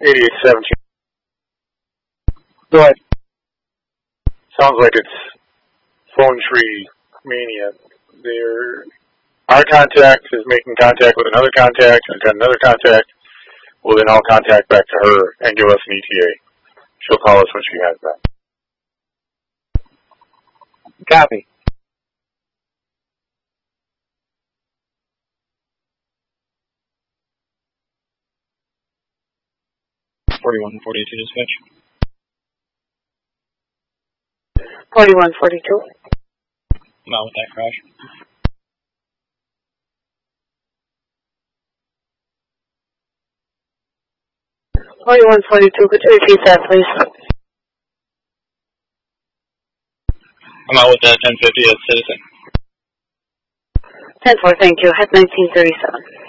8817. Go ahead. Sounds like it's phone tree mania. Our contact is making contact with another contact, and got another contact. We'll then all contact back to her and give us an ETA. She'll call us when she has that. Copy. (4142) dispatch. 4142. I'm out with that crash. Could you repeat that, please? I'm out with that 1050 at Citizen. 10-4, thank you. At 1937.